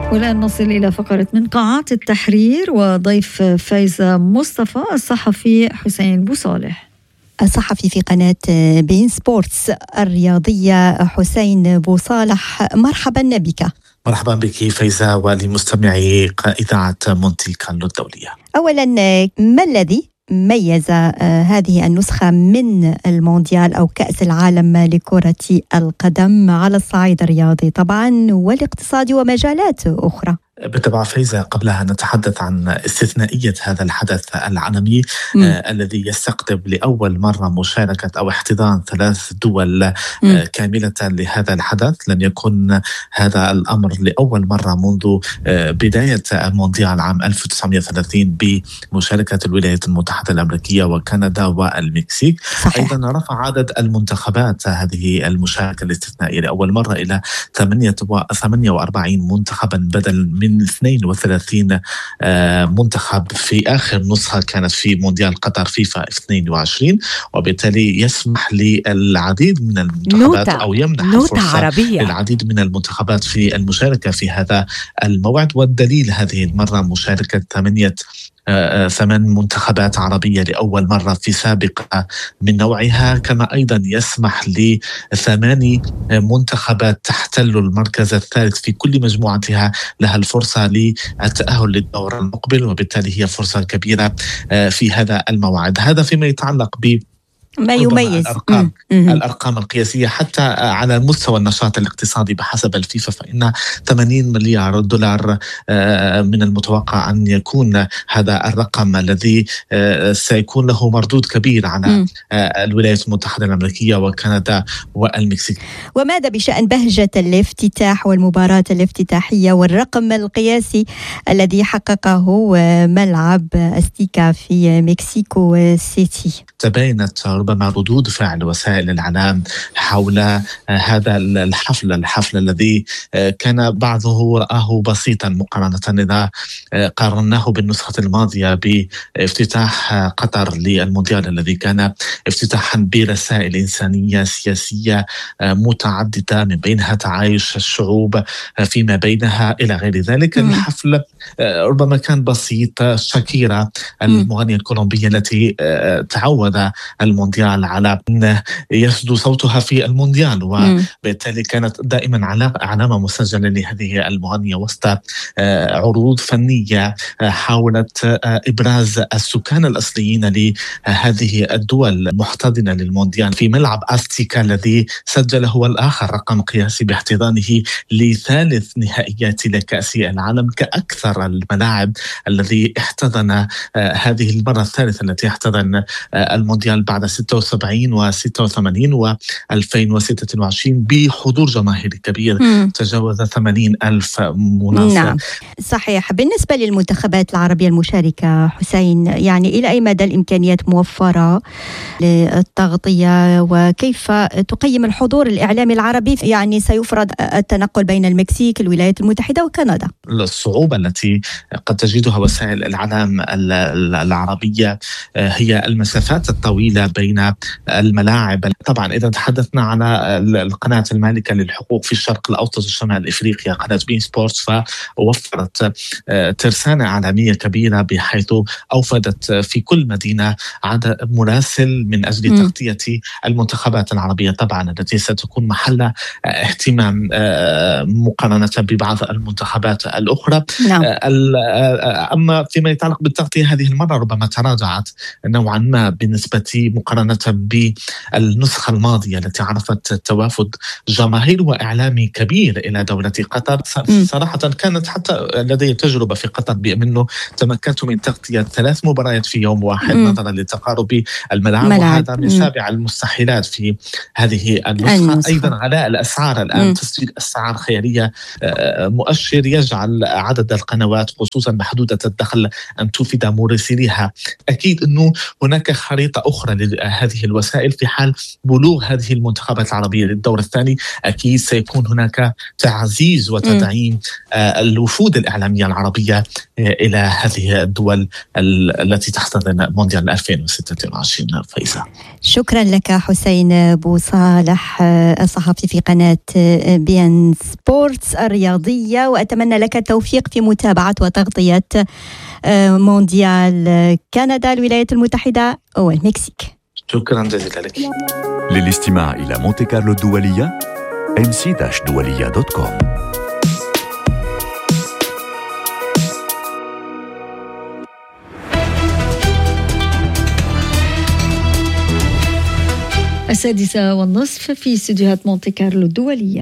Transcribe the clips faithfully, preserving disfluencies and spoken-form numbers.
والآن نصل إلى فقرة من قاعات التحرير وضيف فايزة مصطفى الصحفي حسين بوصالح، الصحفي في قناة بين سبورتس الرياضية. حسين بوصالح، مرحبا بك. مرحبا بك فايزة ولمستمعي إذاعة مونتي كارلو الدولية. أولا، ما الذي ميز هذه النسخة من المونديال أو كأس العالم لكرة القدم على الصعيد الرياضي طبعا والاقتصادي ومجالات أخرى؟ بالطبع فايزة، قبلها نتحدث عن استثنائية هذا الحدث العالمي آه الذي يستقطب لأول مرة مشاركة أو احتضان ثلاث دول آه كاملة لهذا الحدث. لن يكون هذا الأمر لأول مرة منذ آه بداية مونديال عام ألف وتسعمائة وثلاثين بمشاركة الولايات المتحدة الأمريكية وكندا والمكسيك. صحيح. أيضا رفع عدد المنتخبات هذه المشاركة الاستثنائية لأول مرة إلى ثمانية وأربعين منتخبا بدل من من اثنين وثلاثين منتخب في آخر نسخة كانت في مونديال قطر فيفا اثنين وعشرين، وبالتالي يسمح للعديد من المنتخبات أو يمنح فرصة عربية. للعديد من المنتخبات في المشاركة في هذا الموعد. والدليل هذه المرة مشاركة ثمانية ثمان منتخبات عربية لأول مرة في سابقة من نوعها، كما أيضا يسمح لثماني منتخبات تحتل المركز الثالث في كل مجموعتها لها الفرصة للتأهل للدور المقبل، وبالتالي هي فرصة كبيرة في هذا الموعد. هذا فيما يتعلق ب ما يميز الأرقام, الأرقام القياسية حتى على مستوى النشاط الاقتصادي بحسب الفيفا، فإن ثمانين مليار دولار من المتوقع أن يكون هذا الرقم الذي سيكون له مردود كبير على الولايات المتحدة الأمريكية وكندا والمكسيك. وماذا بشأن بهجة الافتتاح والمباراة الافتتاحية والرقم القياسي الذي حققه ملعب أستيكا في مكسيكو سيتي؟ تباينت ربما ردود فعل وسائل الإعلام حول هذا الحفل الحفل الذي كان بعضه رآه بسيطا مقارنة إذا قارناه بالنسخة الماضية بافتتاح قطر للمونديال الذي كان افتتاحا برسائل إنسانية سياسية متعددة من بينها تعايش الشعوب فيما بينها إلى غير ذلك. الحفل ربما كان بسيط. شاكيرا المغنية الكولومبية التي تعود المونديال على أن يسدو صوتها في المونديال، وبالتالي كانت دائما علامة مسجلة لهذه المغنية وسط عروض فنية حاولت إبراز السكان الأصليين لهذه الدول محتضنة للمونديال في ملعب أستيكا الذي سجل هو الآخر رقم قياسي باحتضانه لثالث نهائيات لكأس العالم كأكثر الملاعب الذي احتضن هذه المرة الثالثة التي احتضن المونديال بعد ستة وسبعين وستة وثمانين وألفين وستة وعشرين بحضور جماهيري كبير مم. تجاوز ثمانين ألف مناصر. نعم صحيح. بالنسبة للمنتخبات العربية المشاركة حسين، يعني إلى أي مدى الإمكانيات موفرة للتغطية، وكيف تقيم الحضور الإعلامي العربي؟ يعني سيفرض التنقل بين المكسيك الولايات المتحدة وكندا. الصعوبة التي قد تجدها وسائل الإعلام العربية هي المسافات الطويلة بين الملاعب. طبعا إذا تحدثنا على القناة المالكة للحقوق في الشرق الأوسط وشمال إفريقيا قناة بين سبورتس، فوفرت ترسانة إعلامية كبيرة بحيث أوفدت في كل مدينة عدد مراسل من أجل تغطية المنتخبات العربية طبعا التي ستكون محل اهتمام مقارنة ببعض المنتخبات الأخرى. نعم. أما فيما يتعلق بالتغطية هذه المرة ربما تراجعت نوعا ما بالنسبة مقارنة بالنسخة الماضية التي عرفت توافد جماهير وإعلامي كبير إلى دولة قطر. صراحة كانت حتى لدي تجربة في قطر بأنه تمكنت من تغطية ثلاث مباريات في يوم واحد مم. نظرا لتقارب الملاعب، وهذا من سابع المستحيلات في هذه النسخة. أيضا غلاء الأسعار الآن مم. تسجيل أسعار خيالية مؤشر يجعل عدد القنوات خصوصا محدودة الدخل أن تفيد مراسليها. أكيد أنه هناك خريطة أخرى هذه الوسائل في حال بلوغ هذه المنتخبات العربية للدور الثاني. أكيد سيكون هناك تعزيز وتدعيم الوفود الإعلامية العربية إلى هذه الدول التي تحتضن مونديال ألفين وستة وعشرين. فايزة، شكرا لك حسين بوصالح، الصحفي في قناة بي ان سبورتس الرياضية، وأتمنى لك التوفيق في متابعة وتغطية مونديال كندا، الولايات المتحدة والمكسيك. شكرا جزيلا لك. للاستماع إلى مونتي كارلو الدولية ام سي دولية دوت كوم. السادسة والنصف في استديوهات مونتي كارلو الدولية.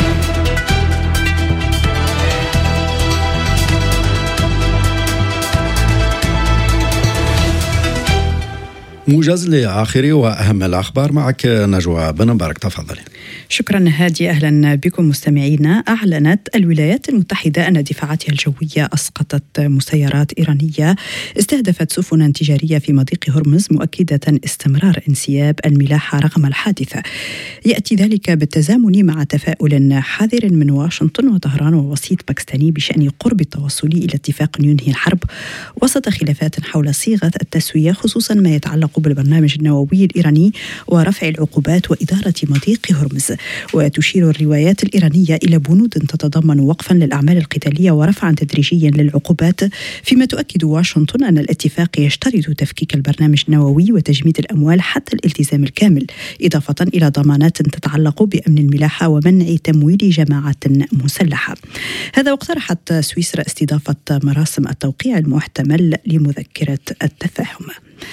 موجز لآخر وأهم الأخبار، معك نجوى بن مبارك، تفضلي. شكرا هادي، أهلا بكم مستمعينا. أعلنت الولايات المتحدة أن دفاعاتها الجوية أسقطت مسيرات إيرانية استهدفت سفنا تجارية في مضيق هرمز، مؤكدة استمرار انسياب الملاحة رغم الحادثة. يأتي ذلك بالتزامن مع تفاؤل حذر من واشنطن وطهران ووسيط باكستاني بشأن قرب التوصل إلى اتفاق ينهي الحرب وسط خلافات حول صيغة التسوية، خصوصا ما يتعلق بالبرنامج النووي الإيراني ورفع العقوبات وإدارة مضيق هرمز. وتشير الروايات الإيرانية إلى بنود تتضمن وقفا للأعمال القتالية ورفعا تدريجيا للعقوبات، فيما تؤكد واشنطن أن الاتفاق يشترط تفكيك البرنامج النووي وتجميد الأموال حتى الالتزام الكامل، إضافة إلى ضمانات تتعلق بأمن الملاحة ومنع تمويل جماعات مسلحة. هذا واقترحت سويسرا استضافة مراسم التوقيع المحتمل لمذكرة التفاهم.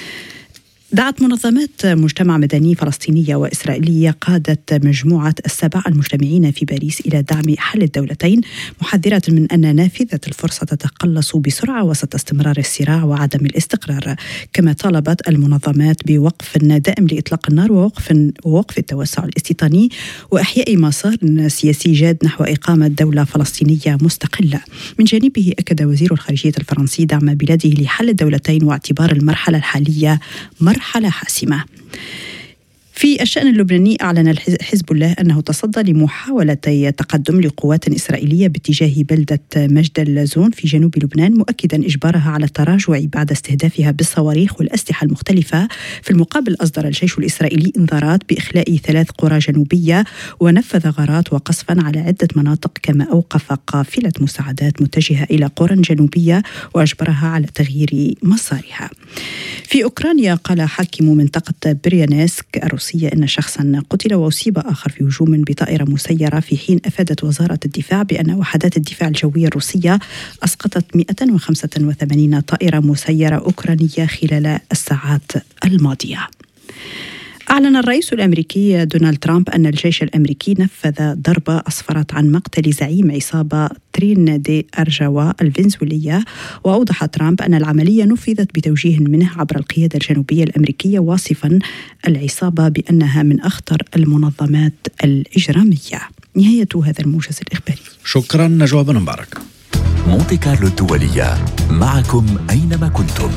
دعت منظمات مجتمع مدني فلسطينية وإسرائيلية قادة مجموعة السبع المجتمعين في باريس إلى دعم حل الدولتين، محذرة من أن نافذة الفرصة تتقلص بسرعة وسط استمرار الصراع وعدم الاستقرار. كما طالبت المنظمات بوقف دائم لإطلاق النار ووقف ووقف التوسع الاستيطاني وإحياء مسار سياسي جاد نحو إقامة دولة فلسطينية مستقلة. من جانبه أكد وزير الخارجية الفرنسي دعم بلاده لحل الدولتين واعتبار المرحلة الحالية مرحلة حاسمة. في الشأن اللبناني، أعلن حزب الله أنه تصدى لمحاولتي تقدم لقوات إسرائيلية باتجاه بلدة مجد اللازون في جنوب لبنان، مؤكدا إجبارها على التراجع بعد استهدافها بالصواريخ والأسلحة المختلفة. في المقابل، أصدر الجيش الإسرائيلي إنذارات بإخلاء ثلاث قرى جنوبية ونفذ غارات وقصفا على عدة مناطق، كما أوقف قافلة مساعدات متجهة إلى قرى جنوبية وأجبرها على تغيير مسارها. في أوكرانيا، قال حاكم منطقة بريانسك الروسية أن شخصا قتل وأصيب آخر في هجوم بطائرة مسيرة، في حين أفادت وزارة الدفاع بأن وحدات الدفاع الجوية الروسية أسقطت مئة وخمسة وثمانين طائرة مسيرة أوكرانية خلال الساعات الماضية. أعلن الرئيس الأمريكي دونالد ترامب أن الجيش الأمريكي نفذ ضربة أسفرت عن مقتل زعيم عصابة ترين دي أرجوا الفنزويلية. وأوضح ترامب أن العملية نفذت بتوجيه منه عبر القيادة الجنوبية الأمريكية، واصفا العصابة بأنها من أخطر المنظمات الإجرامية. نهاية هذا الموجز الإخباري. شكرا نجوى بن مبارك. مونتي كارلو الدولية، معكم أينما كنتم.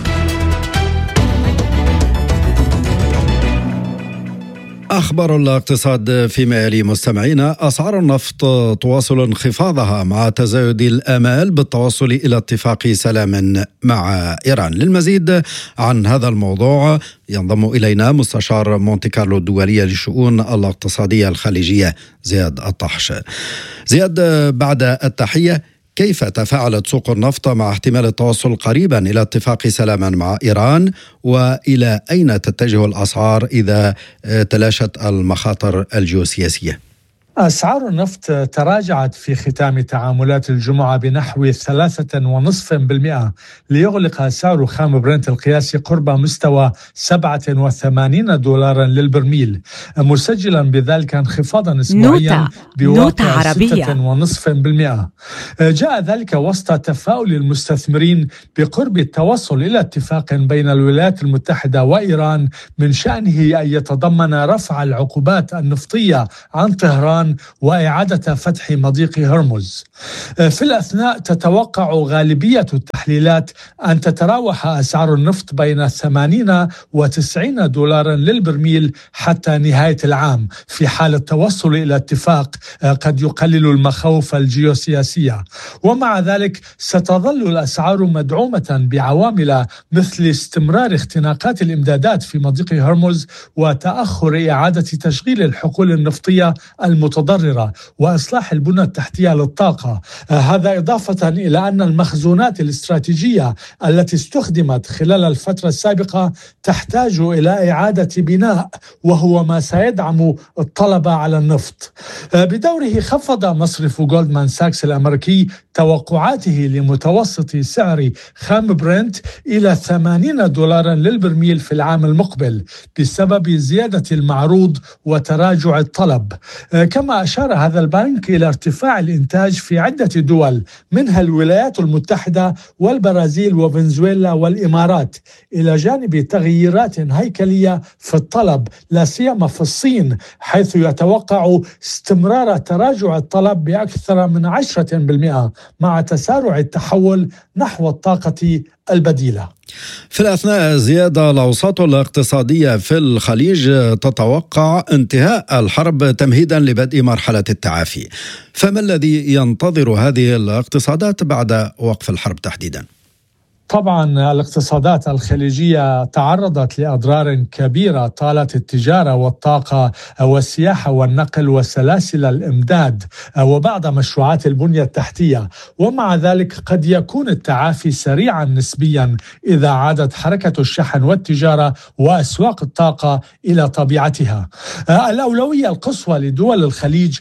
أخبار الاقتصاد فيما يلي مستمعينا. أسعار النفط تواصل انخفاضها مع تزايد الآمال بالتوصل إلى اتفاق سلام مع إيران. للمزيد عن هذا الموضوع ينضم إلينا مستشار مونتي كارلو الدولية للشؤون الاقتصادية الخليجية زياد الطحش. زياد، بعد التحية، كيف تفاعلت سوق النفط مع احتمال التوصل قريبا إلى اتفاق سلام مع إيران، وإلى أين تتجه الأسعار إذا تلاشت المخاطر الجيوسياسية؟ أسعار النفط تراجعت في ختام تعاملات الجمعة بنحو ثلاثة ونصف بالمئة، ليغلق سعر خام برنت القياسي قرب مستوى سبعة وثمانين دولارا للبرميل، مسجلا بذلك انخفاضا اسبوعيا بواقع ستة ونصف بالمئة. جاء ذلك وسط تفاؤل المستثمرين بقرب التوصل إلى اتفاق بين الولايات المتحدة وإيران من شأنه أن يتضمن رفع العقوبات النفطية عن طهران إيران وإعادة فتح مضيق هرمز. في الأثناء تتوقع غالبية التحليلات أن تتراوح أسعار النفط بين ثمانين وتسعين دولارا للبرميل حتى نهاية العام، في حال التوصل إلى اتفاق قد يقلل المخاوف الجيوسياسية. ومع ذلك ستظل الأسعار مدعومة بعوامل مثل استمرار اختناقات الإمدادات في مضيق هرمز وتأخر إعادة تشغيل الحقول النفطية المتضررة وإصلاح البنى التحتية للطاقة. هذا إضافة إلى أن المخزونات الاستراتيجية التي استخدمت خلال الفترة السابقة تحتاج إلى إعادة بناء، وهو ما سيدعم الطلب على النفط. بدوره خفض مصرف جولدمان ساكس الأمريكي توقعاته لمتوسط سعر خام برنت إلى ثمانين دولارا للبرميل في العام المقبل بسبب زيادة المعروض وتراجع الطلب. كما أشار هذا البنك إلى ارتفاع الإنتاج في عدة دول منها الولايات المتحدة والبرازيل وفنزويلا والإمارات، إلى جانب تغييرات هيكلية في الطلب لا سيما في الصين، حيث يتوقع استمرار تراجع الطلب بأكثر من عشرة بالمئة مع تسارع التحول نحو الطاقة البديلة. في الأثناء زيادة الأوساط الاقتصادية في الخليج تتوقع انتهاء الحرب تمهيدا لبدء مرحلة التعافي، فما الذي ينتظر هذه الاقتصادات بعد وقف الحرب تحديدا؟ طبعا الاقتصادات الخليجية تعرضت لأضرار كبيرة طالت التجارة والطاقة والسياحة والنقل وسلاسل الإمداد وبعض مشروعات البنية التحتية، ومع ذلك قد يكون التعافي سريعا نسبيا إذا عادت حركة الشحن والتجارة وأسواق الطاقة إلى طبيعتها. الأولوية القصوى لدول الخليج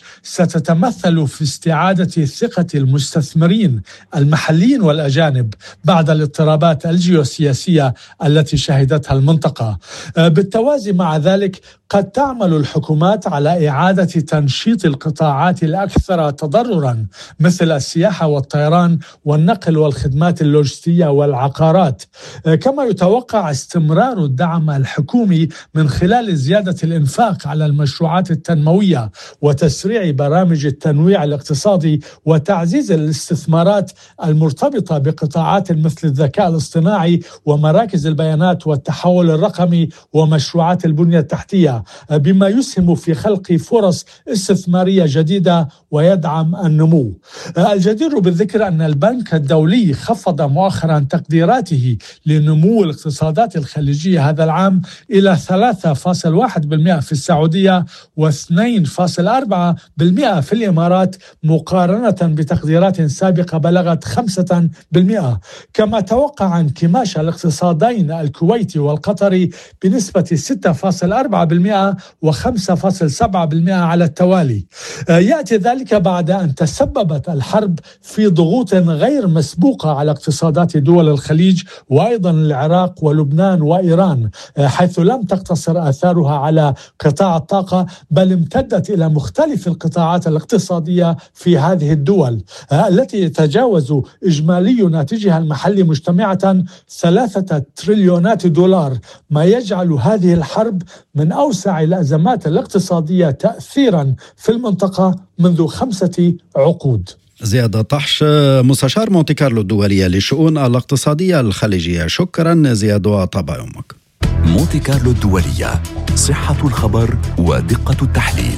ستتمثل في استعادة ثقة المستثمرين المحليين والأجانب بعد الاضطرابات الجيوسياسية التي شهدتها المنطقة. بالتوازي مع ذلك قد تعمل الحكومات على إعادة تنشيط القطاعات الأكثر تضرراً مثل السياحة والطيران والنقل والخدمات اللوجستية والعقارات. كما يتوقع استمرار الدعم الحكومي من خلال زيادة الإنفاق على المشروعات التنموية وتسريع برامج التنويع الاقتصادي وتعزيز الاستثمارات المرتبطة بقطاعات مثل الذكاء الاصطناعي ومراكز البيانات والتحول الرقمي ومشروعات البنية التحتية، بما يسهم في خلق فرص استثمارية جديدة ويدعم النمو. الجدير بالذكر أن البنك الدولي خفض مؤخرا تقديراته لنمو الاقتصادات الخليجية هذا العام إلى ثلاثة فاصلة واحد بالمئة في السعودية واثنين فاصلة أربعة بالمئة في الإمارات، مقارنة بتقديرات سابقة بلغت خمسة بالمئة. كما توقع انكماش الاقتصادين الكويتي والقطري بنسبة ستة فاصلة أربعة بالمئة وخمسة فاصلة سبعة بالمئة على التوالي. يأتي ذلك بعد أن تسببت الحرب في ضغوط غير مسبوقة على اقتصادات دول الخليج وأيضا العراق ولبنان وإيران، حيث لم تقتصر آثارها على قطاع الطاقة بل امتدت إلى مختلف القطاعات الاقتصادية في هذه الدول التي يتجاوز إجمالي ناتجها المحلي مجتمعة ثلاثة تريليونات دولار، ما يجعل هذه الحرب من أوسع الأزمات الاقتصادية تأثيرا في المنطقة منذ خمسة عقود. زياد طحش، مستشار مونتي كارلو الدولية للشؤون الاقتصادية الخليجية، شكرا زياد وطاب يومك. مونتي كارلو الدولية، صحة الخبر ودقة التحليل.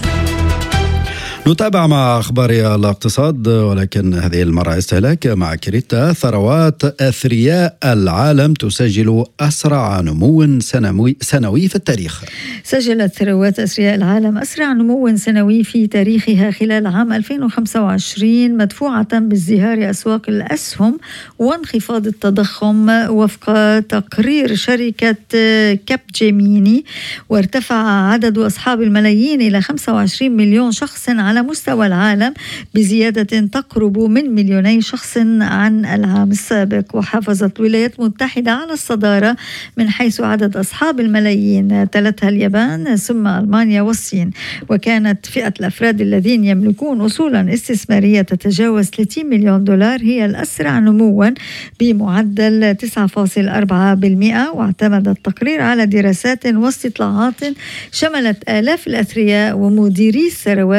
نتابع مع أخبار الاقتصاد، ولكن هذه المرة استهلاك مع كريتا. ثروات أثرياء العالم تسجل أسرع نمو سنوي, سنوي في التاريخ. سجلت ثروات أثرياء العالم أسرع نمو سنوي في تاريخها خلال عام ألفين وخمسة وعشرين، مدفوعة بازدهار أسواق الأسهم وانخفاض التضخم وفق تقرير شركة كاب جيميني. وارتفع عدد أصحاب الملايين إلى خمسة وعشرين مليون شخص على مستوى العالم، بزيادة تقرب من مليوني شخص عن العام السابق. وحافظت الولايات المتحدة على الصدارة من حيث عدد أصحاب الملايين، تلتها اليابان ثم ألمانيا والصين. وكانت فئة الأفراد الذين يملكون أصولا استثمارية تتجاوز ثلاثين مليون دولار هي الأسرع نموا بمعدل تسعة فاصلة أربعة بالمئة. واعتمد التقرير على دراسات واستطلاعات شملت آلاف الأثرياء ومديري الثروات في عدة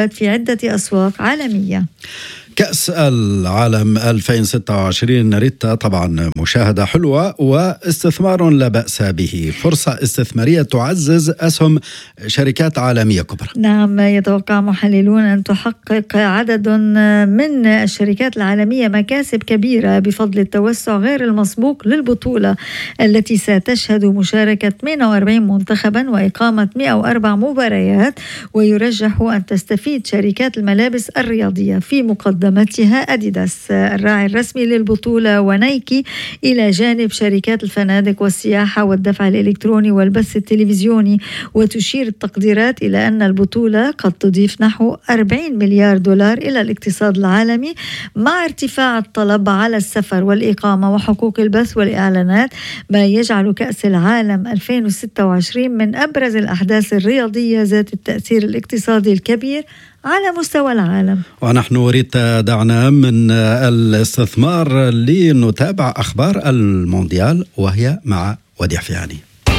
عدة أسواق عالمية. كأس العالم ألفين وستة وعشرين ريتا، طبعا مشاهدة حلوة واستثمار لا بأس به، فرصة استثمارية تعزز أسهم شركات عالمية كبرى. نعم، يتوقع محللون أن تحقق عدد من الشركات العالمية مكاسب كبيرة بفضل التوسع غير المسبوق للبطولة التي ستشهد مشاركة ثمانية وأربعين منتخبا وإقامة مئة وأربع مباريات، ويرجح أن تستفيد شركات الملابس الرياضية في مقدمة متها أديداس الراعي الرسمي للبطولة ونايكي، إلى جانب شركات الفنادق والسياحة والدفع الإلكتروني والبث التلفزيوني. وتشير التقديرات إلى أن البطولة قد تضيف نحو أربعين مليار دولار إلى الاقتصاد العالمي، مع ارتفاع الطلب على السفر والإقامة وحقوق البث والإعلانات، ما يجعل كأس العالم ألفين وستة وعشرين من أبرز الأحداث الرياضية ذات التأثير الاقتصادي الكبير على مستوى العالم. ونحن نريد دعنا من الاستثمار لنتابع أخبار المونديال، وهي مع وديع فياني.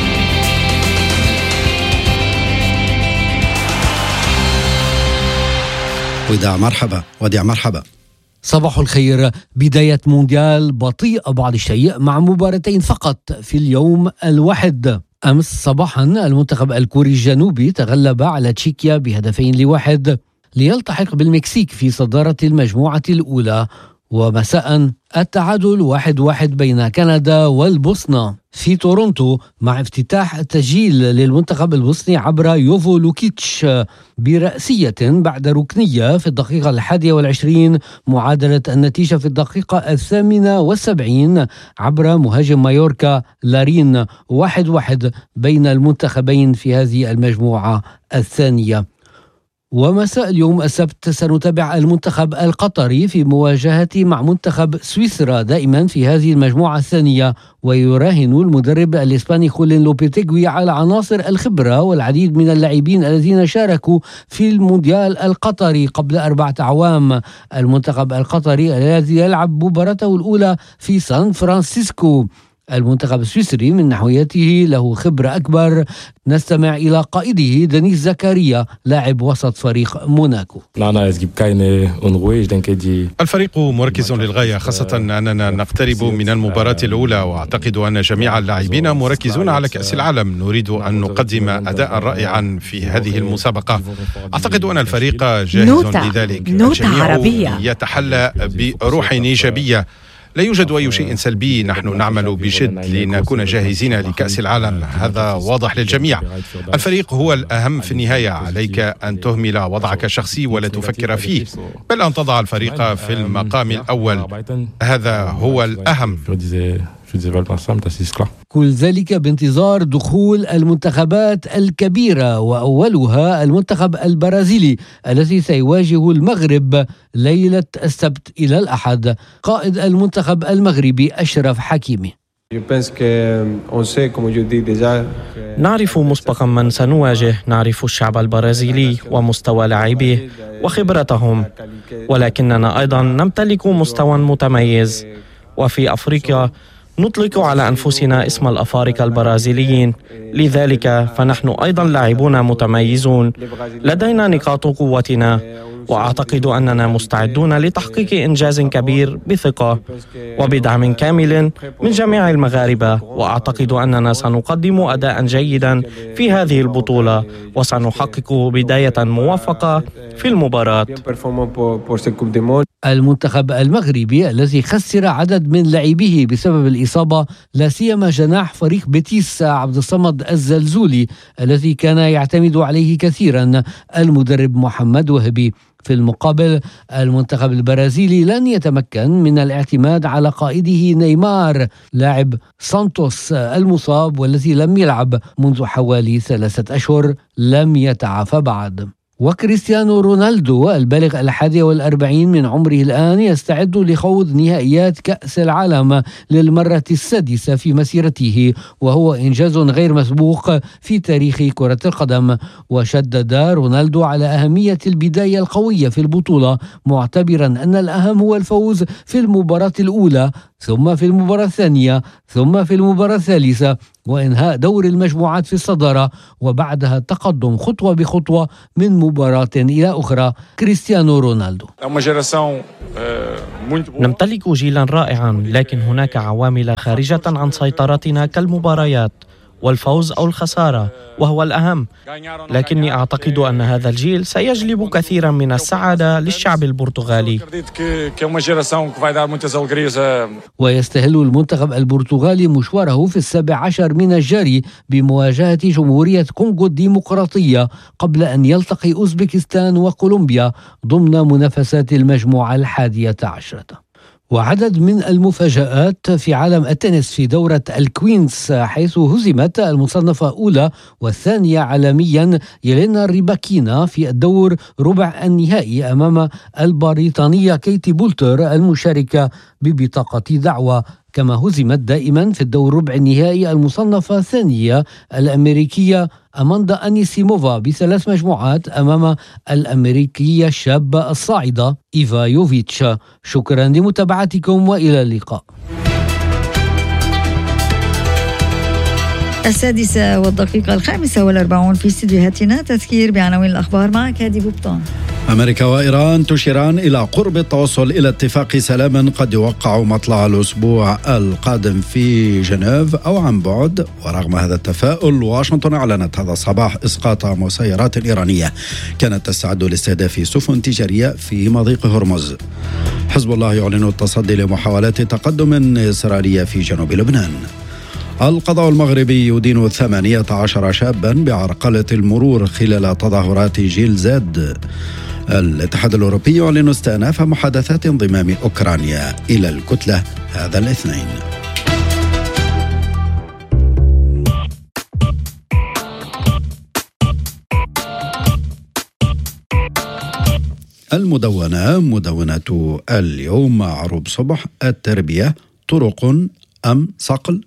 وديع مرحبا. وديع مرحبا. صباح الخير. بداية مونديال بطيئة بعض الشيء مع مباراتين فقط في اليوم الواحد. أمس صباحا المنتخب الكوري الجنوبي تغلب على تشيكيا بهدفين لواحد ليلتحق بالمكسيك في صدارة المجموعة الأولى، ومساء التعادل واحد واحد بين كندا والبوسنة في تورونتو، مع افتتاح التسجيل للمنتخب البوسني عبر يوفو لوكيتش برأسية بعد ركنية في الدقيقة الحادية والعشرين، معادلة النتيجة في الدقيقة الثامنة والسبعين عبر مهاجم مايوركا لارين، واحد واحد بين المنتخبين في هذه المجموعة الثانية. ومساء اليوم السبت سنتابع المنتخب القطري في مواجهة مع منتخب سويسرا دائما في هذه المجموعة الثانية، ويراهن المدرب الإسباني خولين لوبيتيغوي على عناصر الخبرة والعديد من اللاعبين الذين شاركوا في المونديال القطري قبل أربعة أعوام. المنتخب القطري الذي يلعب مباراته الأولى في سان فرانسيسكو. المنتخب السويسري من ناحيته له خبرة أكبر. نستمع إلى قائده دينيس زكريا لاعب وسط فريق موناكو. الفريق مركز للغاية، خاصة أننا نقترب من المباراة الأولى، وأعتقد أن جميع اللاعبين مركزون على كأس العالم. نريد أن نقدم أداء رائعا في هذه المسابقة. أعتقد أن الفريق جاهز لذلك. الجميع يتحلى بروح إيجابية، لا يوجد أي شيء سلبي. نحن نعمل بجد لنكون جاهزين لكأس العالم، هذا واضح للجميع. الفريق هو الأهم في النهاية، عليك أن تهمل وضعك الشخصي ولا تفكر فيه، بل أن تضع الفريق في المقام الأول، هذا هو الأهم. كل ذلك بانتظار دخول المنتخبات الكبيرة، وأولها المنتخب البرازيلي الذي سيواجه المغرب ليلة السبت إلى الأحد. قائد المنتخب المغربي أشرف حكيمي: نعرف مسبقا من سنواجه، نعرف الشعب البرازيلي ومستوى لاعبيه وخبرتهم، ولكننا أيضا نمتلك مستوى متميز. وفي أفريقيا نطلق على أنفسنا اسم الأفارقة البرازيليين، لذلك فنحن أيضا لاعبون متميزون، لدينا نقاط قوتنا، وأعتقد أننا مستعدون لتحقيق إنجاز كبير بثقة وبدعم كامل من جميع المغاربة. وأعتقد أننا سنقدم أداء جيدا في هذه البطولة، وسنحقق بداية موفقة في المباراة. المنتخب المغربي الذي خسر عدد من لاعبيه بسبب الإصابة، لا سيما جناح فريق بيتيس عبد الصمد الزلزولي الذي كان يعتمد عليه كثيرا المدرب محمد وهبي. في المقابل المنتخب البرازيلي لن يتمكن من الاعتماد على قائده نيمار لاعب سانتوس المصاب والذي لم يلعب منذ حوالي ثلاثة أشهر، لم يتعافى بعد. وكريستيانو رونالدو البالغ الحادي والأربعين من عمره الآن يستعد لخوض نهائيات كأس العالم للمرة السادسة في مسيرته، وهو إنجاز غير مسبوق في تاريخ كرة القدم. وشدد رونالدو على أهمية البداية القوية في البطولة، معتبرا أن الأهم هو الفوز في المباراة الأولى، ثم في المباراة الثانية، ثم في المباراة الثالثة، وإنهاء دور المجموعات في الصدارة، وبعدها التقدم خطوة بخطوة من مباراة إلى أخرى. كريستيانو رونالدو: نمتلك جيلا رائعا، لكن هناك عوامل خارجة عن سيطرتنا كالمباريات والفوز أو الخسارة، وهو الأهم. لكني أعتقد أن هذا الجيل سيجلب كثيرا من السعادة للشعب البرتغالي. ويستهل المنتخب البرتغالي مشواره في السابع عشر من الجاري بمواجهة جمهورية كونغو الديمقراطية، قبل أن يلتقي أوزبكستان وكولومبيا ضمن منافسات المجموعة الحادية عشرة. وعدد من المفاجآت في عالم التنس في دورة الكوينز، حيث هزمت المصنفة أولى والثانية عالميا يلينا ريباكينا في الدور ربع النهائي أمام البريطانية كيتي بولتر المشاركة ببطاقة دعوة. كما هزمت دائما في الدور ربع النهائي المصنفة الثانية الأمريكية أماندا أنيسيموفا بثلاث مجموعات أمام الأمريكية الشابة الصاعدة إيفا يوفيتش. شكرا لمتابعتكم وإلى اللقاء. السادسة والدقيقة الخامسة والأربعون في استديوهاتنا، تذكير بعناوين الأخبار مع كادي بوبطان. أمريكا وإيران تشيران إلى قرب التوصل إلى اتفاق سلام قد يوقع مطلع الأسبوع القادم في جنيف أو عن بعد. ورغم هذا التفاؤل، واشنطن أعلنت هذا الصباح إسقاط مسيرات إيرانية كانت تستعد لاستهداف سفن تجارية في مضيق هرمز. حزب الله يعلن التصدي لمحاولات تقدم إسرائيلية في جنوب لبنان. القضاء المغربي يدين ثمانية عشر شابا بعرقلة المرور خلال تظاهرات جيل زد. الاتحاد الأوروبي يعلن استئناف محادثات انضمام أوكرانيا إلى الكتلة هذا الاثنين. المدونة مدونة اليوم مع عروب صبح. التربية طرق أم صقل؟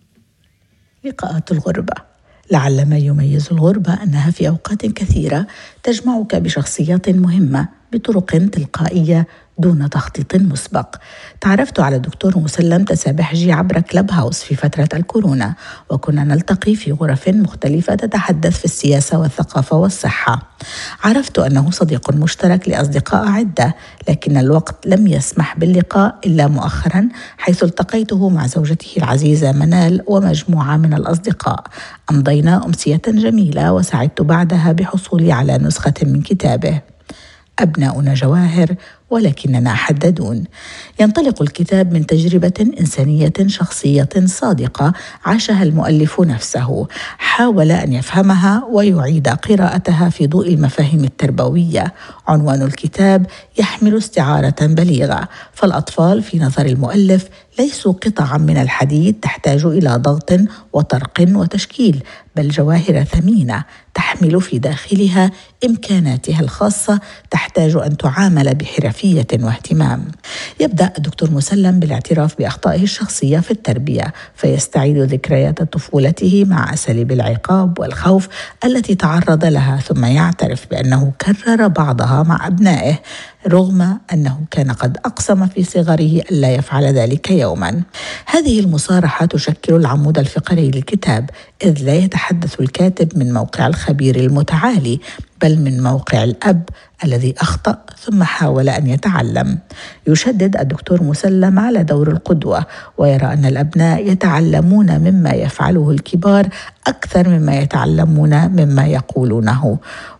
لقاءات الغربة. لعل ما يميز الغربة أنها في أوقات كثيرة تجمعك بشخصيات مهمة بطرق تلقائية دون تخطيط مسبق. تعرفت على دكتور مسلم تسابحجي عبر كلب هاوس في فترة الكورونا، وكنا نلتقي في غرف مختلفة تتحدث في السياسة والثقافة والصحة. عرفت أنه صديق مشترك لأصدقاء عدة، لكن الوقت لم يسمح باللقاء إلا مؤخرا، حيث التقيته مع زوجته العزيزة منال ومجموعة من الأصدقاء. أمضينا أمسية جميلة، وسعدت بعدها بحصولي على نسخة من كتابه. أبناؤنا جواهر ولكننا حددون. ينطلق الكتاب من تجربة إنسانية شخصية صادقة عاشها المؤلف نفسه، حاول أن يفهمها ويعيد قراءتها في ضوء المفاهيم التربوية. عنوان الكتاب يحمل استعارة بليغة، فالأطفال في نظر المؤلف ليسوا قطعا من الحديد تحتاج إلى ضغط وطرق وتشكيل، بل جواهر ثمينة تحمل في داخلها إمكاناتها الخاصة تحتاج أن تعامل بحرفية واهتمام. يبدأ الدكتور مسلم بالاعتراف بأخطائه الشخصية في التربية، فيستعيد ذكريات طفولته مع أساليب العقاب والخوف التي تعرض لها، ثم يعترف بأنه كرر بعضها مع أبنائه رغم أنه كان قد أقسم في صغره ألا يفعل ذلك يوما. هذه المصارحة تشكل العمود الفقري للكتاب، إذ لا يتحدث الكاتب من موقع الخبير المتعالي، بل من موقع الأب الذي أخطأ ثم حاول أن يتعلم. يشدد الدكتور مسلم على دور القدوة، ويرى أن الأبناء يتعلمون مما يفعله الكبار أكثر مما يتعلمون مما يقولونه،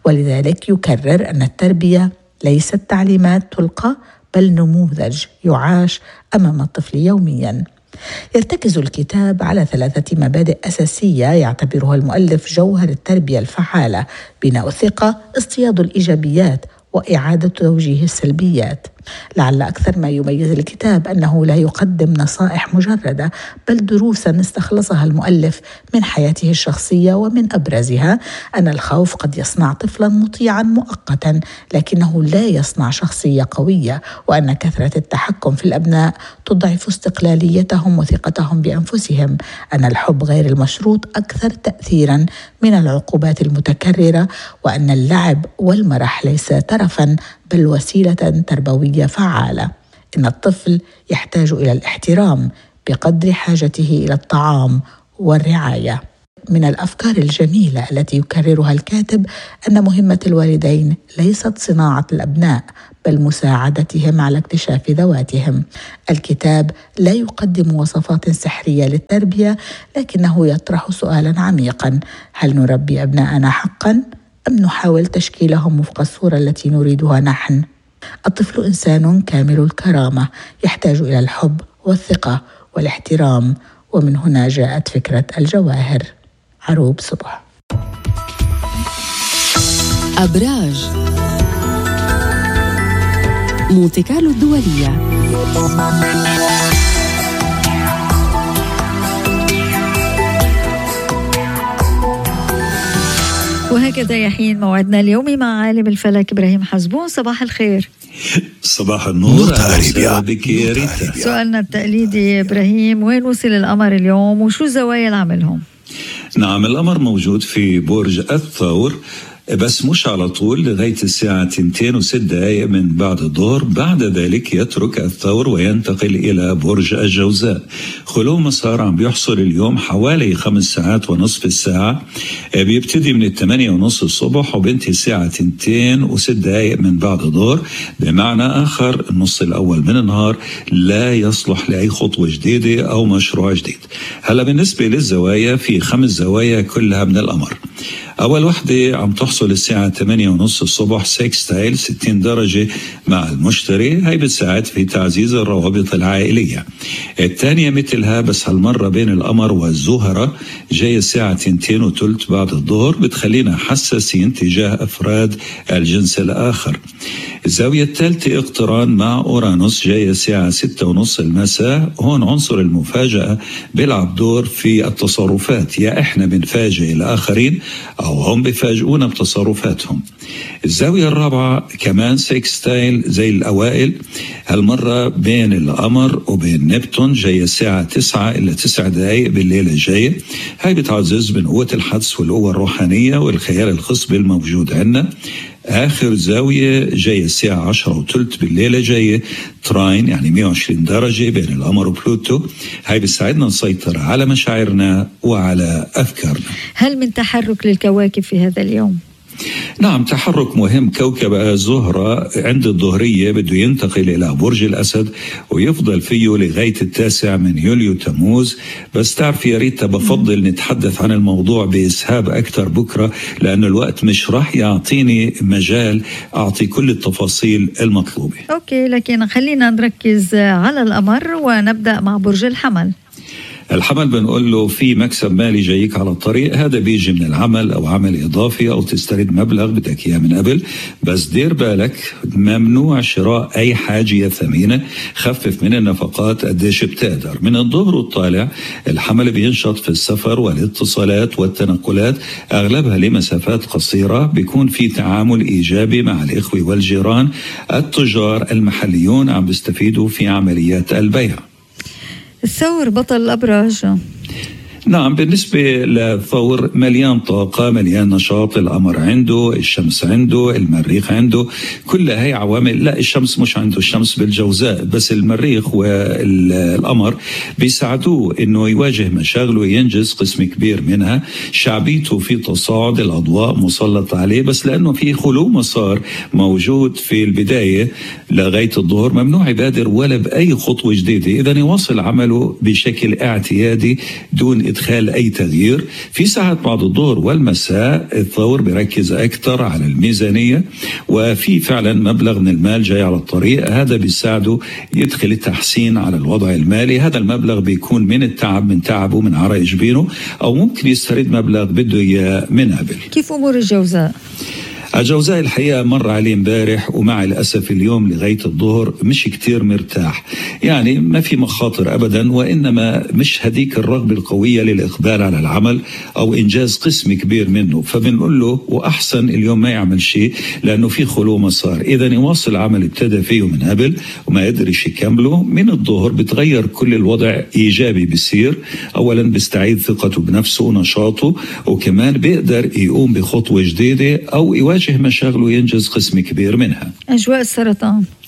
ولذلك يكرر أن التربية ليست تعليمات تلقى، بل نموذج يعاش أمام الطفل يومياً. يرتكز الكتاب على ثلاثة مبادئ أساسية يعتبرها المؤلف جوهر التربية الفعالة: بناء الثقة، اصطياد الإيجابيات، وإعادة توجيه السلبيات. لعل أكثر ما يميز الكتاب أنه لا يقدم نصائح مجردة، بل دروساً استخلصها المؤلف من حياته الشخصية، ومن أبرزها أن الخوف قد يصنع طفلاً مطيعاً مؤقتاً، لكنه لا يصنع شخصية قوية، وأن كثرة التحكم في الأبناء تضعف استقلاليتهم وثقتهم بأنفسهم، أن الحب غير المشروط أكثر تأثيراً من العقوبات المتكررة، وأن اللعب والمرح ليس ترفاً بل وسيلة تربوية فعالة. إن الطفل يحتاج إلى الاحترام بقدر حاجته إلى الطعام والرعاية. من الأفكار الجميلة التي يكررها الكاتب أن مهمة الوالدين ليست صناعة الأبناء بل مساعدتهم على اكتشاف ذواتهم. الكتاب لا يقدم وصفات سحرية للتربية، لكنه يطرح سؤالا عميقا: هل نربي أبناءنا حقا أم نحاول تشكيلهم وفق الصورة التي نريدها نحن؟ الطفل إنسان كامل الكرامة يحتاج إلى الحب والثقة والاحترام، ومن هنا جاءت فكرة الجواهر. عروب صبح. أبراج مونتي كارلو الدولية. وهكذا يحين موعدنا اليومي مع عالم الفلك إبراهيم حزبون. صباح الخير. صباح النور. أهلا بك يا ريتا. سؤالنا التقليدي إبراهيم، وين وصل القمر اليوم وشو الزوايا اللي عملهم؟ نعم، القمر موجود في برج الثور، بس مش على طول لغاية الساعة اثنتين وست دقائق من بعد الظهر. بعد ذلك يترك الثور وينتقل إلى برج الجوزاء. خلو مسار عم بيحصل اليوم حوالي خمس ساعات ونصف الساعة، بيبتدي من الثمانية ونصف الصبح وبينتهي الساعة اثنتين وست دقائق من بعد الظهر. بمعنى آخر النص الأول من النهار لا يصلح لأي خطوة جديدة أو مشروع جديد. هلا بالنسبة للزوايا، في خمس زوايا كلها من القمر. أول وحدة عم تحصل الساعة ثمانية ونصف الصبح سيكستايل ستين درجة مع المشتري، هاي بتساعد في تعزيز الروابط العائلية. الثانية مثلها بس هالمرة بين القمر والزهرة، جاي الساعة اثنتين وثلث بعد الظهر، بتخلينا حساسين تجاه أفراد الجنس الآخر. الزاوية الثالثة اقتران مع أورانوس، جاي الساعة ستة ونصف المساء. هون عنصر المفاجأة بيلعب دور في التصرفات، يا إحنا بنفاجئ الآخرين أو هم بيفاجئونا بتصرفاتهم. الزاوية الرابعة كمان سيكستايل زي الأوائل، هالمرة بين القمر وبين نبتون، جاي الساعة تسعة إلى تسع دقائق بالليلة الجاية. هاي بتعزز من قوة الحدس والقوة الروحانية والخيال الخصبي الموجود عندنا. آخر زاوية جاي الساعة عشرة وثلث بالليلة جاية تراين، يعني مئة وعشرين درجة بين القمر وبلوتو. هاي بتساعدنا نسيطر على مشاعرنا وعلى أفكارنا. هل من تحرك للكواكب في هذا اليوم؟ نعم، تحرك مهم. كوكب الزهرة عند الظهرية بده ينتقل إلى برج الأسد ويفضل فيه لغاية التاسع من يوليو تموز. بس تعرف يا ريتا، بفضل نتحدث عن الموضوع بإسهاب أكثر بكرة، لأن الوقت مش راح يعطيني مجال أعطي كل التفاصيل المطلوبة. أوكي، لكن خلينا نركز على القمر ونبدأ مع برج الحمل. الحمل بنقول له في مكسب مالي جايك على الطريق، هذا بيجي من العمل أو عمل إضافي أو تسترد مبلغ بدك إياه من قبل. بس دير بالك، ممنوع شراء أي حاجة ثمينة، خفف من النفقات قديش بتقدر. من الظهر والطالع الحمل بينشط في السفر والاتصالات والتنقلات، أغلبها لمسافات قصيرة. بيكون في تعامل إيجابي مع الإخوة والجيران. التجار المحليون عم بيستفيدوا في عمليات البيع. الثور بطل الأبراج. نعم، بالنسبة للثور مليان طاقة، مليان نشاط. القمر عنده، الشمس عنده، المريخ عنده، كل هاي عوامل. لا، الشمس مش عنده، الشمس بالجوزاء، بس المريخ والقمر بيساعدوه انه يواجه مشاغله وينجز قسم كبير منها. شعبيته في تصاعد، الأضواء مسلط عليه، بس لأنه في خلو مسار موجود في البداية لغاية الظهر ممنوع يبادر ولا بأي خطوة جديدة. إذن يواصل عمله بشكل اعتيادي دون إدخال أي تغيير. في ساعات بعد الظهر والمساء الثور بيركز أكثر على الميزانية، وفي فعلا مبلغ من المال جاي على الطريق، هذا بيساعده يدخل التحسين على الوضع المالي. هذا المبلغ بيكون من التعب، من تعبه، من عرق جبينه، أو ممكن يسترد مبلغ بده إياه من قبل. كيف أمور الجوزاء؟ الجوزاء الحقيقة مر عليه امبارح، ومع الأسف اليوم لغاية الظهر مش كتير مرتاح. يعني ما في مخاطر أبدا، وإنما مش هديك الرغبة القوية للإقبال على العمل أو إنجاز قسم كبير منه. فبنقول له وأحسن اليوم ما يعمل شيء، لأنه في خلو مسار. إذا يواصل عمل ابتدى فيه من قبل وما قدرش يكمله. من الظهر بتغير كل الوضع، إيجابي بيصير. أولا بيستعيد ثقته بنفسه ونشاطه، وكمان بيقدر يقوم بخطوة جديدة أو يواجه مشاغله وينجز قسم كبير منها. أجواء السرطان.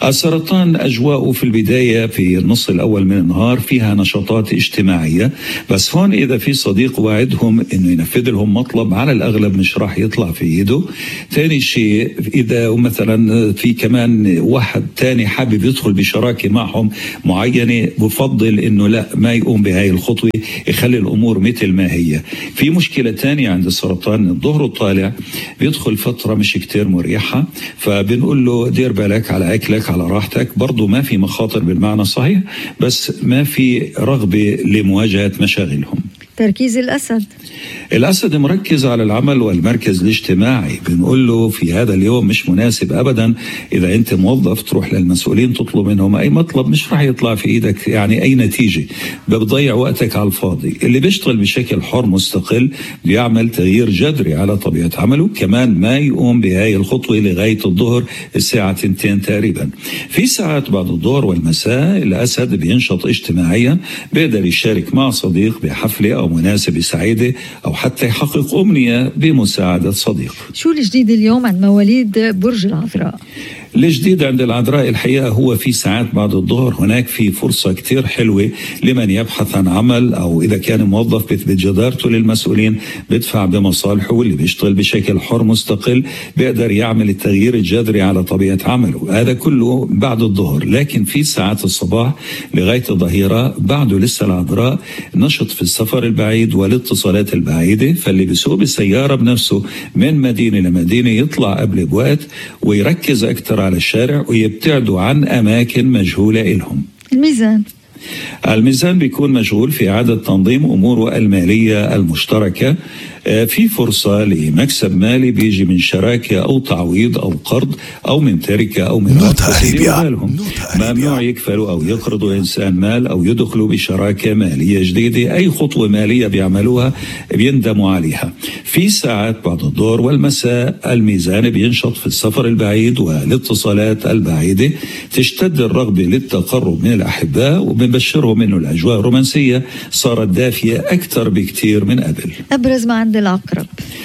السرطان أجواءه في البداية في النص الأول من النهار فيها نشاطات اجتماعية، بس هون إذا في صديق واعدهم إنه ينفذ لهم مطلب على الأغلب مش راح يطلع في إيده. ثاني شيء إذا مثلا في كمان واحد تاني حابب يدخل بشراكة معهم معينة، بفضل إنه لا ما يقوم بهاي الخطوة، يخلي الأمور مثل ما هي. في مشكلة تانية عند السرطان، الظهر الطالع بيدخل فترة مش كتير مريحة، فبنقول له دير بالك على أكلك على راحتك. برضو ما في مخاطر بالمعنى الصحيح، بس ما في رغبة لمواجهة مشاغلهم. تركيز الأسد الأسد مركز على العمل والمركز الاجتماعي، بنقول له في هذا اليوم مش مناسب أبدا إذا أنت موظف تروح للمسؤولين تطلب منهم أي مطلب مش راح يطلع في إيدك يعني أي نتيجة، بتضيع وقتك على الفاضي. اللي بيشتغل بشكل حر مستقل بيعمل تغيير جذري على طبيعة عمله، كمان ما يقوم بهاي الخطوة لغاية الظهر الساعة تنتين تقريبا. في ساعات بعد الظهر والمساء الأسد بينشط اجتماعيا، بيقدر يشارك مع صديق بحفلة أو مناسبة سعيدة، أو حتى يحقق أمنية بمساعدة صديق. شو الجديد اليوم عن مواليد برج العذراء؟ الجديد عند العذراء الحقيقة هو في ساعات بعد الظهر هناك في فرصة كتير حلوة لمن يبحث عن عمل، أو إذا كان موظف بيثبت جدارته للمسؤولين بدفع بمصالحه، واللي بيشتغل بشكل حر مستقل بيقدر يعمل التغيير الجذري على طبيعة عمله. هذا كله بعد الظهر، لكن في ساعات الصباح لغاية الظهيرة بعده لسه العذراء نشط في السفر البعيد والاتصالات البعيدة، فاللي بيسوق بالسيارة بنفسه من مدينة لمدينة يطلع قبل بوقت ويركز أكثر على الشارع ويبتعدوا عن أماكن مجهولة إلهم. الميزان الميزان بيكون مشغول في إعادة تنظيم أموره المالية المشتركة، في فرصة لمكسب مالي بيجي من شراكة أو تعويض أو قرض أو من تركة أو من مالهم. ممنوع يكفلوا أو يقرضوا إنسان مال أو يدخلوا بشراكة مالية جديدة. أي خطوة مالية بيعملوها بيندموا عليها. في ساعات بعد الظهر والمساء الميزان بينشط في السفر البعيد والاتصالات البعيدة، تشتد الرغبة للتقرب من الأحباء، وبنبشرهم إنه الأجواء الرومانسية صارت دافية أكثر بكتير من قبل. أبرز ما عند العقرب.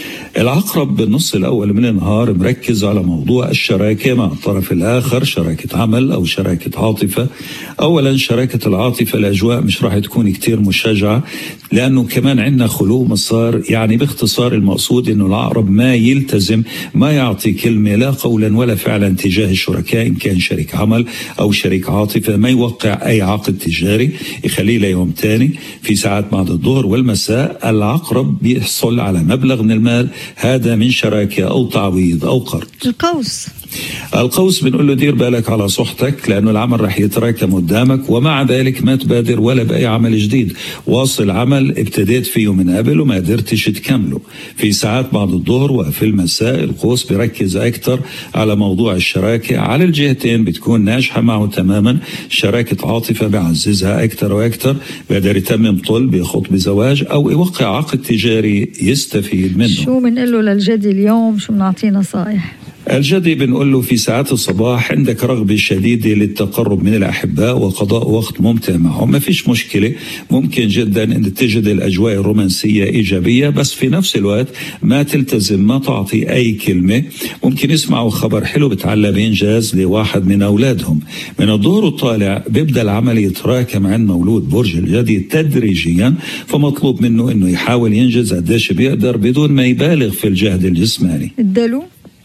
العقرب بالنص الأول من النهار مركز على موضوع الشراكة مع الطرف الآخر، شراكة عمل أو شراكة عاطفة. أولا شراكة العاطفة الأجواء مش راح تكون كتير مشجعة، لأنه كمان عندنا خلو مسار. يعني باختصار المقصود أنه العقرب ما يلتزم، ما يعطي كلمة لا قولا ولا فعلا تجاه الشركاء، إن كان شريك عمل أو شريك عاطفة، ما يوقع أي عقد تجاري، يخليه ليوم تاني. في ساعات بعد الظهر والمساء العقرب بيحصل على مبلغ من المال، هذا من شراكة أو تعويض أو قرض. القوس القوس بنقول له دير بالك على صحتك، لأنه العمل رح يتراكم قدامك، ومع ذلك ما تبادر ولا بأي عمل جديد. واصل عمل ابتديت فيه من قبل وما قدرتش تكمله. في ساعات بعد الظهر وفي المساء القوس بيركز أكثر على موضوع الشراكة، على الجهتين بتكون ناجحة معه تماما. شراكة عاطفة بعززها أكثر وأكثر، بقدر يتمم طلب يخط بزواج أو يوقع عقد تجاري يستفيد منه. شو بنقول له للجدي اليوم؟ شو بنعطيه نصائح؟ الجدي بنقول له في ساعات الصباح عندك رغبة شديدة للتقرب من الأحباء وقضاء وقت ممتع معهم، ما فيش مشكلة، ممكن جدا أن تجد الأجواء الرومانسية إيجابية، بس في نفس الوقت ما تلتزم، ما تعطي أي كلمة. ممكن يسمعوا خبر حلو بتعلى بإنجاز لواحد من أولادهم. من الظهر الطالع بيبدأ العمل يتراكم عند مولود برج الجدي تدريجيا، فمطلوب منه أنه يحاول ينجز قديش بيقدر بدون ما يبالغ في الجهد الجسماني. الدلو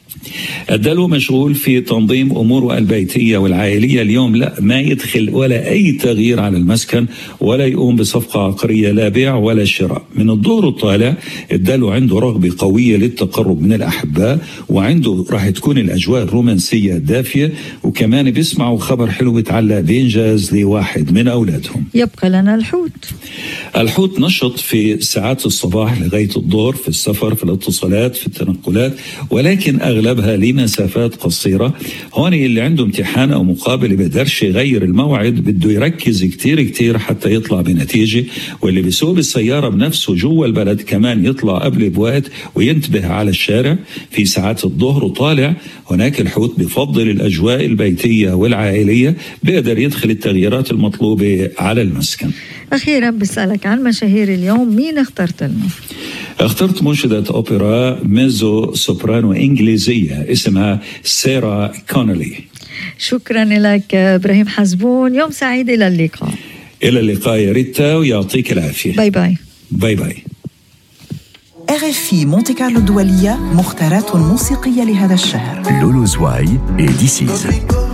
الدلو مشغول في تنظيم أموره البيتية والعائلية اليوم، لا ما يدخل ولا أي تغيير على المسكن، ولا يقوم بصفقة عقارية، لا بيع ولا شراء. من الظهر الطالع الدلو عنده رغبة قوية للتقرب من الأحباء، وعنده راح تكون الأجواء الرومانسية دافية، وكمان بيسمعوا خبر حلو بتعلق بإنجاز لواحد من أولادهم. يبقى لنا الحوت. الحوت نشط في ساعات الصباح لغاية الظهر، في السفر، في الاتصالات، في التنقلات، ولكن أغلبها لمسافات قصيرة. هون اللي عنده امتحان أو مقابلة بيقدرش يغير الموعد، بده يركز كتير كتير حتى يطلع بنتيجة. واللي بيسوق بالسيارة بنفسه جوا البلد كمان يطلع قبل بوقت وينتبه على الشارع. في ساعات الظهر وطالع هناك الحوت بفضل الأجواء البيتية والعائلية، بيقدر يدخل التغييرات المطلوبة على المسكن. أخيرا بسألك عن مشاهير اليوم، مين اخترت لنا؟ اخترت منشدة أوبرا ميزو سوبرانو إنجليزية اسمها سارة كونلي. شكرا لك إبراهيم حزبون، يوم سعيد، إلى اللقاء. إلى اللقاء يا ريتا ويعطيك العافية. باي باي. باي باي. آر إف إي مونتي كارلو الدولية، مختارات موسيقية لهذا الشهر. لولو زواي et This Is.